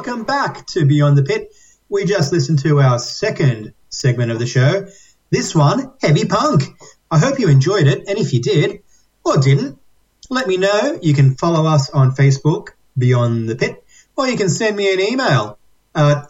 welcome back to Beyond the Pit. We just listened to our second segment of the show. This one, Heavy Punk. I hope you enjoyed it, and if you did or didn't, let me know. You can follow us on Facebook, Beyond the Pit, or you can send me an email at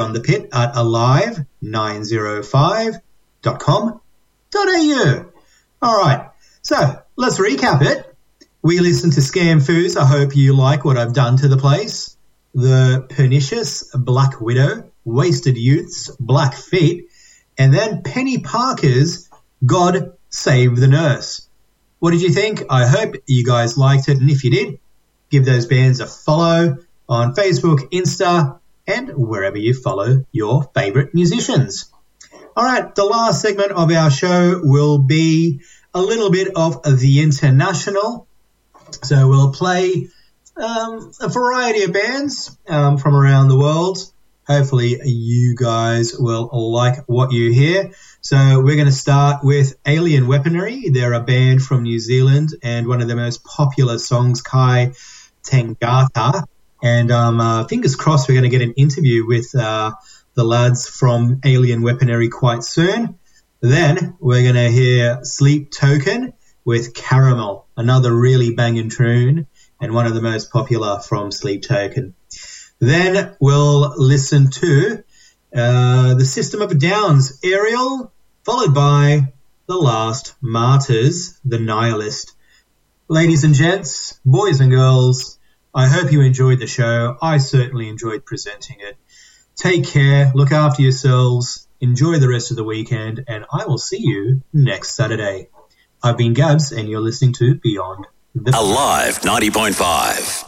beyondthepit@alive905.com.au. All right, so let's recap it. We listened to Scam Foos. I hope you like what I've done to the place. The Pernicious, Black Widow, Wasted Youths, Black Feet, and then Penny Parker's God Save the Nurse. What did you think? I hope you guys liked it, and if you did, give those bands a follow on Facebook, Insta, and wherever you follow your favourite musicians. All right, the last segment of our show will be a little bit of the international. So we'll play a variety of bands from around the world. Hopefully you guys will like what you hear. So we're going to start with Alien Weaponry. They're a band from New Zealand, and one of their most popular songs, Kai Tangata. And fingers crossed we're going to get an interview with the lads from Alien Weaponry quite soon. Then we're going to hear Sleep Token with Caramel, another really banging tune and one of the most popular from Sleep Token. Then we'll listen to the System of a Down's Aerial, followed by The Last Martyrs, The Nihilist. Ladies and gents, boys and girls, I hope you enjoyed the show. I certainly enjoyed presenting it. Take care, look after yourselves, enjoy the rest of the weekend, and I will see you next Saturday. I've been Gabs, and you're listening to Beyond the Pit. Alive 90.5.